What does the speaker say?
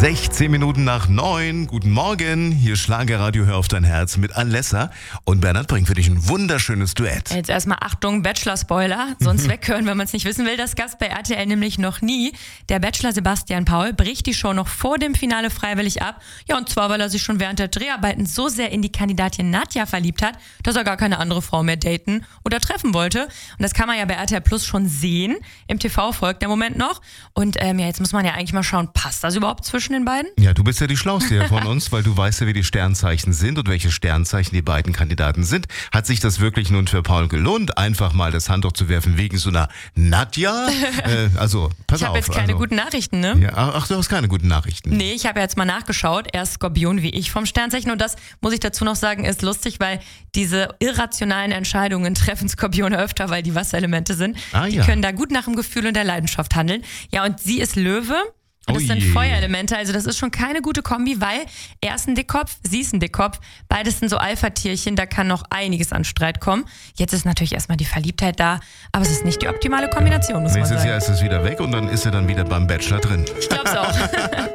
16 Minuten nach 9. Guten Morgen. Hier Schlagerradio, hör auf dein Herz mit Alessa. Und Bernhard bringt für dich ein wunderschönes Duett. Jetzt erstmal Achtung, Bachelor-Spoiler, sonst weghören, wenn man es nicht wissen will. Das Gast bei RTL nämlich noch nie. Der Bachelor Sebastian Paul bricht die Show noch vor dem Finale freiwillig ab. Ja, und zwar, weil er sich schon während der Dreharbeiten so sehr in die Kandidatin Nadja verliebt hat, dass er gar keine andere Frau mehr daten oder treffen wollte. Und das kann man ja bei RTL Plus schon sehen. Im TV folgt der Moment noch. Und jetzt muss man ja eigentlich mal schauen, passt das überhaupt zwischen den beiden? Ja, du bist ja die Schlauste hier von uns, weil du weißt ja, wie die Sternzeichen sind und welche Sternzeichen die beiden Kandidaten sind. Hat sich das wirklich nun für Paul gelohnt, einfach mal das Handtuch zu werfen wegen so einer Nadja? Pass auf. Ich habe jetzt keine guten Nachrichten, ne? Ja, ach, du hast keine guten Nachrichten. Nee, ich habe jetzt mal nachgeschaut. Er ist Skorpion wie ich vom Sternzeichen. Und das, muss ich dazu noch sagen, ist lustig, weil diese irrationalen Entscheidungen treffen Skorpione öfter, weil die Wasserelemente sind. Die können da gut nach dem Gefühl und der Leidenschaft handeln. Ja, und sie ist Löwe. Und das sind Feuerelemente, also das ist schon keine gute Kombi, weil er ist ein Dickkopf, sie ist ein Dickkopf, beides sind so Alpha-Tierchen, da kann noch einiges an Streit kommen. Jetzt ist natürlich erstmal die Verliebtheit da, aber es ist nicht die optimale Kombination, muss man sagen. Nächstes Jahr ist es wieder weg und dann ist er dann wieder beim Bachelor drin. Ich glaub's auch.